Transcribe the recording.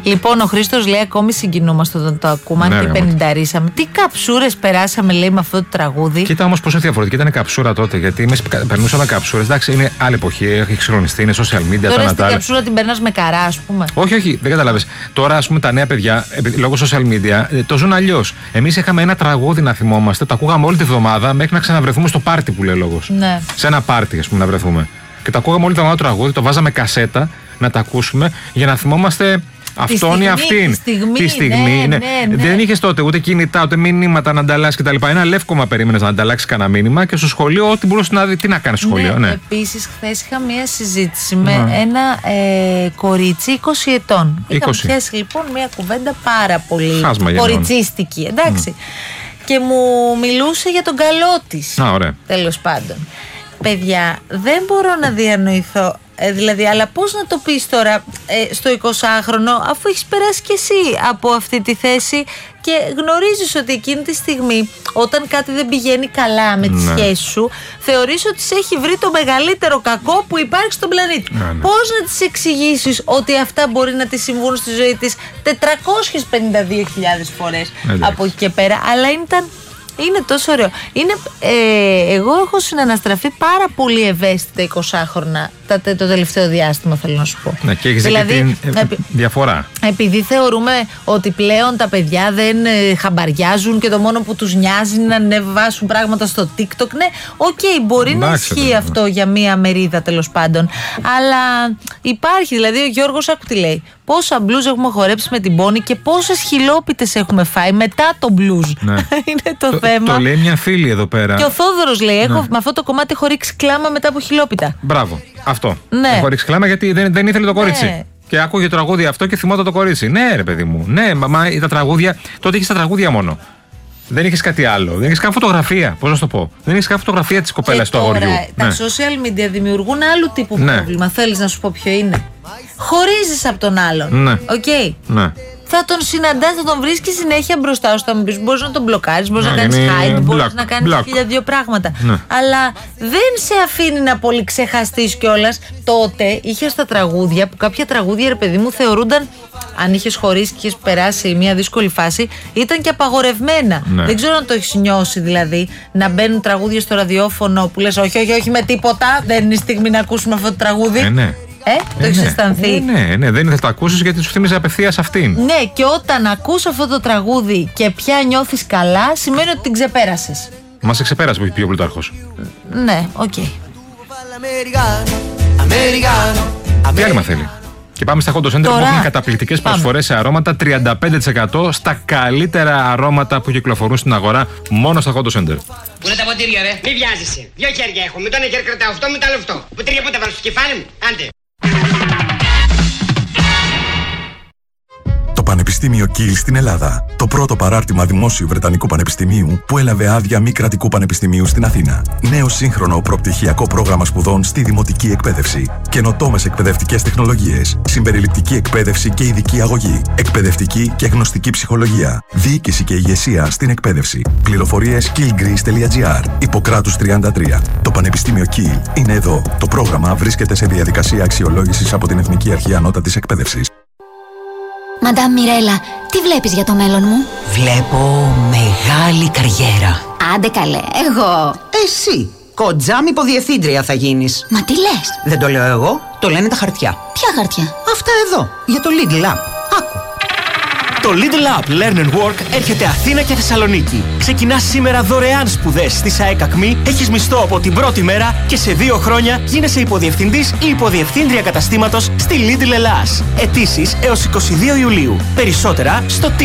Λοιπόν, ο Χρήστος λέει: ακόμη συγκινούμαστε όταν το ακούμε. Αν την 50ρίσαμε. Τι καψούρες περάσαμε, λέει, με αυτό το τραγούδι. Κοίτα όμως πόσο διαφορετική ήταν η καψούρα τότε. Γιατί εμείς περνούσαμε καψούρες. Εντάξει, είναι άλλη εποχή, έχει εξυγχρονιστεί, είναι social media. Τώρα στην καψούρα την περνάς με καρά, ας πούμε. Όχι, δεν καταλάβες. Τώρα, ας πούμε, τα νέα παιδιά, λόγω social media, το ζουν αλλιώς. Εμείς είχαμε ένα τραγούδι να θυμόμαστε, το ακούγαμε όλη τη βδομάδα μέχρι να ξαναβρεθούμε στο πάρτι που λέει λόγος. Ναι. Σε ένα πάρτι, ας πούμε, να βρεθούμε. Και το ακούγαμε όλη τη βδομάδα το τραγούδι, το βάζαμε κασέτα να τα ακούσουμε για να θυμόμαστε αυτόν ή αυτήν. Τη στιγμή. Ναι. Δεν είχες τότε ούτε κινητά, ούτε μηνύματα να ανταλλάξεις κτλ. Ένα λεύκομα περίμενες να ανταλλάξεις κανένα μήνυμα και στο σχολείο, ό,τι μπορούσε να δει, τι να κάνεις στο σχολείο. Ναι. Επίσης, χθες είχα μία συζήτηση με ένα κορίτσι 20 ετών. Είχαμε πιάσει λοιπόν μία κουβέντα πάρα πολύ κοριτσίστικη. Εντάξει. Και μου μιλούσε για τον καλό της. Τέλος πάντων. Παιδιά, δεν μπορώ να διανοηθώ. Δηλαδή, αλλά πώς να το πεις τώρα στο 20χρονο, αφού έχεις περάσει κι εσύ από αυτή τη θέση και γνωρίζεις ότι εκείνη τη στιγμή, όταν κάτι δεν πηγαίνει καλά με τη σχέση σου, θεωρείς ότι σε έχει βρει το μεγαλύτερο κακό που υπάρχει στον πλανήτη. Πώς να της εξηγήσεις ότι αυτά μπορεί να της συμβούν στη ζωή της 452.000 φορές από εκεί και πέρα, αλλά είναι τόσο ωραίο. Εγώ έχω συναναστραφεί πάρα πολύ ευαίσθητα 20χρονα το τελευταίο διάστημα, θέλω να σου πω. Ναι, και έχεις δηλαδή, την διαφορά. Επειδή θεωρούμε ότι πλέον τα παιδιά δεν χαμπαριάζουν και το μόνο που τους νοιάζει είναι να ανεβάσουν πράγματα στο TikTok. Ναι, μπορεί να ισχύει αυτό για μία μερίδα τέλος πάντων. Αλλά υπάρχει, δηλαδή ο Γιώργος άκου τι λέει. Πόσα μπλουζ έχουμε χορέψει με την Πόνη και πόσες χιλόπιτες έχουμε φάει μετά το μπλουζ. Ναι. Είναι το θέμα. Το λέει μια φίλη εδώ πέρα. Και ο Θόδωρος λέει: έχω με αυτό το κομμάτι έχω ρίξει κλάμα μετά από χιλόπιτα. Μπράβο. Αυτό. Ναι. Έχω ρίξει κλάμα γιατί δεν ήθελε το κορίτσι. Ναι. Και άκουγε το τραγούδι αυτό και θυμόταν το κορίτσι. Ναι, ρε παιδί μου. Ναι, μα τα τραγούδια. Τότε είχες τα τραγούδια μόνο. Δεν είχες κάτι άλλο. Δεν είχες καν φωτογραφία. Πώς να το πω. Δεν είχες καν φωτογραφία της κοπέλας του αγοριού. Τα social media δημιουργούν άλλου τύπου πρόβλημα. Θέλεις να σου πω ποιο είναι? Χωρίζεις από τον άλλον. Ναι. Ναι. Θα τον συναντάς, θα τον βρίσκεις συνέχεια μπροστά σου. Θα μου πεις: μπορείς να τον μπλοκάρεις, μπορείς να κάνεις hide, μπορείς να κάνεις 1002 πράγματα. Αλλά δεν σε αφήνει να πολύ ξεχαστείς κιόλας. Τότε είχες τα τραγούδια που κάποια τραγούδια, ρε παιδί μου, θεωρούνταν, αν είχες χωρίσει και είχες περάσει μια δύσκολη φάση, ήταν και απαγορευμένα. Δεν ξέρω αν το έχεις νιώσει, δηλαδή, να μπαίνουν τραγούδια στο ραδιόφωνο που λες: όχι με τίποτα, δεν είναι η στιγμή να ακούσουμε αυτό το τραγούδι. Το έχεις αισθανθεί? Ναι, δεν ήθελες να το ακούσεις γιατί σου θύμιζε απευθείας αυτήν. Ναι, και όταν ακούς αυτό το τραγούδι και πια νιώθεις καλά, σημαίνει ότι την ξεπέρασες. Μα σε ξεπέρασε που έχει πει ο Πλουτάρχος. Ναι, Τι άλλο θέλει? Και πάμε στα Hot Center που έχουν καταπληκτικές προσφορές σε αρώματα, 35% στα καλύτερα αρώματα που κυκλοφορούν στην αγορά, μόνο στα Hot Center. Πού είναι τα ποτήρια, ρε? Μη βιάζεσαι. 2 χέρια έχω. Με το ένα χέρι κρατάω αυτό, με το άλλο αυτό. Ποτήρια που τα βάλω στο κεφάλι μου. Άντε. Το Πανεπιστήμιο Κιλ στην Ελλάδα. Το πρώτο παράρτημα δημόσιου Βρετανικού Πανεπιστημίου που έλαβε άδεια μη κρατικού πανεπιστημίου στην Αθήνα. Νέο σύγχρονο προπτυχιακό πρόγραμμα σπουδών στη δημοτική εκπαίδευση. Καινοτόμες εκπαιδευτικές τεχνολογίες. Συμπεριληπτική εκπαίδευση και ειδική αγωγή. Εκπαιδευτική και γνωστική ψυχολογία. Διοίκηση και ηγεσία στην εκπαίδευση. Πληροφορίες killgreece.gr. Ιπποκράτους 33. Το Πανεπιστήμιο Κιλ είναι εδώ. Το πρόγραμμα βρίσκεται σε διαδικασία αξιολόγησης από την Εθνική Αρχή Ανώτατης Εκπαίδευσης. Μαντάμ Μιρέλα, τι βλέπεις για το μέλλον μου? Βλέπω μεγάλη καριέρα. Άντε καλέ, εγώ. Εσύ, κοντζάμ υποδιευθύντρια θα γίνεις. Μα τι λες? Δεν το λέω εγώ, το λένε τα χαρτιά. Ποια χαρτιά? Αυτά εδώ, για το Lidl App. Άκου. Το Lidl App Learn and Work έρχεται Αθήνα και Θεσσαλονίκη. Ξεκινάς σήμερα δωρεάν σπουδές στη ΣΑΕΚ ΑΚΜΗ, έχεις μισθό από την πρώτη μέρα και σε 2 χρόνια γίνεσαι υποδιευθυντής ή υποδιευθύντρια καταστήματος στη Lidl Ελλάς. Αιτήσεις έως 22 Ιουλίου. Περισσότερα στο